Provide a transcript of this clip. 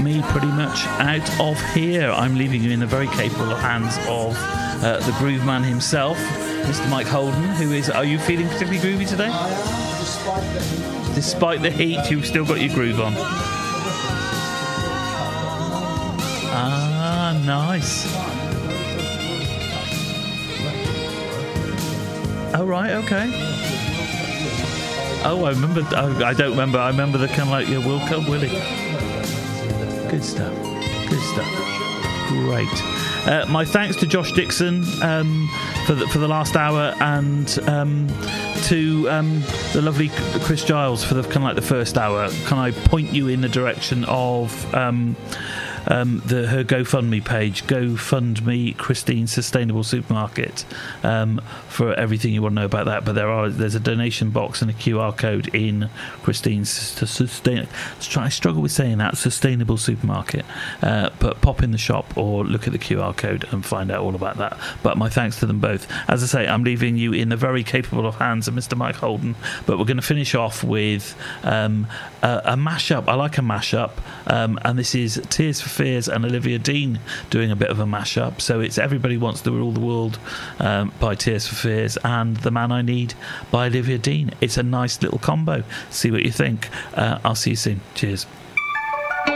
me pretty much out of here. I'm leaving you in the very capable hands of the groove man himself, Mr. Mike Holden, are you feeling particularly groovy today? I am, despite the heat. Despite the heat, you've still got your groove on. Ah, nice. Oh, right, okay. Oh, I remember. Oh, I don't remember. I remember the kind of like your Will Cup Willie. Good stuff. Good stuff. Great. My thanks to Josh Dixon for the last hour, and to the lovely Chris Giles for the kind of like the first hour. Can I point you in the direction of her GoFundMe page, GoFundMe Christine Sustainable Supermarket, for everything you want to know about that. But there's a donation box and a QR code in Christine's I struggle with saying that, Sustainable Supermarket. But pop in the shop or look at the QR code and find out all about that. But my thanks to them both. As I say, I'm leaving you in the very capable of hands of Mr. Mike Holden. But we're going to finish off with a mashup. I like a mashup, and this is Tears for Fears and Olivia Dean doing a bit of a mashup. So it's Everybody Wants to Rule the World by Tears for Fears and The Man I Need by Olivia Dean. It's a nice little combo. See what you think. I'll see you soon. Cheers.